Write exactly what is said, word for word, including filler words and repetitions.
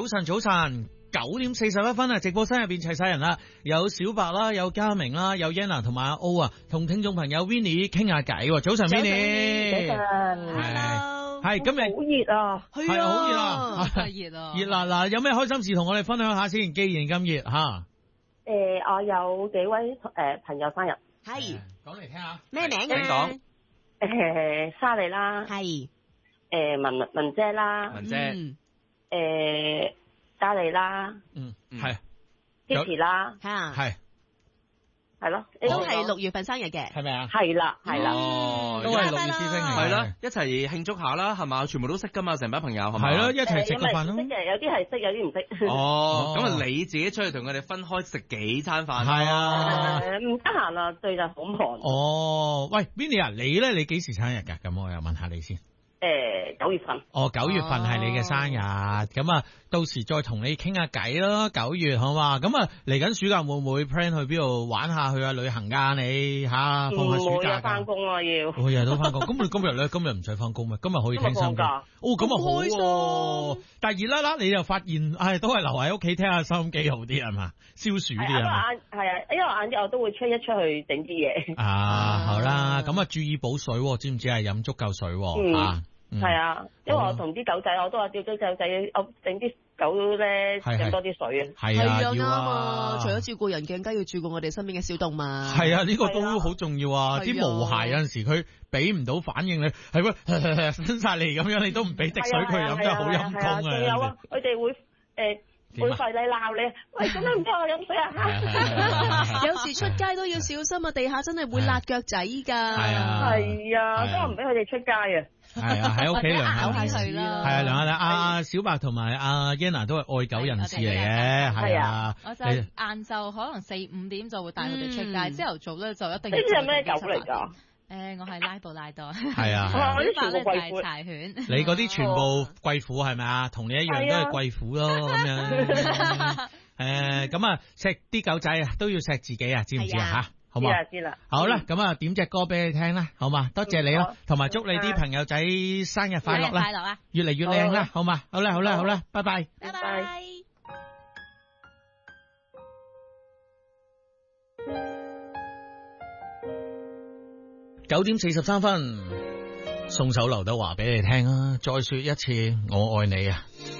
晨早晨，九點四十一分啊！直播室入邊齊晒人啦，有小白啦，有嘉明啦，有 Yana 同埋阿 O 啊，同聽眾朋友 Winnie 傾下偈。早晨 Winnie， 早晨 ，Hello， 係今日好熱啊， 係好熱啊， 太熱啊， 熱辣嗱，有咩開心事同我哋分享下先？既然咁熱吓， 誒，我有幾位誒朋友生日， 係講嚟聽下， 咩名請啊？ 講誒，莎莉啦， 係誒文文姐啦， 文姐， 嗯誒嘉莉啦， 嗯係支持啦， 吓， 係係咯， 都係六月份生日嘅， 係咪啊？ 係啦係啦， 哦， 都係六月師兄嚟嘅， 係啦，一齊慶祝下啦，係嘛？全部都識噶嘛，成班朋友係嘛？ 係咯，一齊食誒個飯咯。 有啲識嘅，有啲係識，有啲唔識。 哦，咁啊哦你自己出去同佢哋分開食幾餐飯？ 係啊。 誒唔得閒啊，最近好忙。 哦，喂 Winnie 啊，你咧你幾時生日㗎？咁我又問下你先。 誒九月份。 哦，九月份係你嘅生日，咁啊、到時再同你傾下偈咯。九月好嘛？咁啊，嚟緊暑假會唔會 plan 去邊度玩下去啊旅行㗎？你吓放下暑假㗎？ 翻工啊要。 我日日都翻工，咁你今日咧？今日唔使翻工咩？今日可以聽心機。 今日放假哦，咁啊好開喎、 心但係熱啦啦，你就發現，唉，都係留喺屋企聽下收音機好啲係嘛？消暑啲係係嘛？ 啊，晏係啊，因為晏啲我都會出一出去整啲嘢。 啊，好啦，咁啊注意補水喎，知唔知啊？飲足夠水喎嗯啊嗯係啊，因為我同啲狗仔，我都話叫啲狗仔，我整啲狗咧係係整多啲水啊。 係啊， 啱要啊！除咗照顧人，更加要照顧我哋身邊嘅小動物。 係啊，呢、個都好重要啊！啲係啊毛孩有陣時佢俾唔到反應你，係喎伸晒嚟咁樣，你都唔俾滴水佢飲，真係好陰公啊！ 仲有啊，佢哋會誒。會點啊吠你鬧你，喂，做咩唔俾我飲水啊？ 有時出街都要小心啊，地下真係會辣腳仔㗎。 係啊係啊，所以我唔俾佢哋出街啊。 係啊，喺屋企量下咬下電視佢啦係啊，量下啦。阿小白同埋阿 Yana 都係愛狗人士嚟嘅，係啊。 我就你晏晝可能四五點就會帶佢哋出嗯街，朝頭早咧就一定呢要。 啲係咩狗嚟㗎？ 誒，我係拉布拉多。 係啊係啊哇！我啲全部小白咧就貴婦係。柴犬。 你嗰啲全部貴婦係咪啊？同你一樣都係貴婦咯，咁樣。誒，咁啊，錫啲狗仔啊，都要錫自己啊，知唔知啊？ 係啊吓，好嘛？ 知啦知啦。 好啦，咁啊，點隻歌俾你聽啦，好嘛？多謝你咯，同埋祝你啲朋友仔生日快樂啦， 快樂啊！ 越嚟越靚啦，好嘛？好啦，好啦，好啦，拜拜。 拜拜拜。 九點四十三分，送首劉德華俾你聽啊！再說一次，我愛你啊！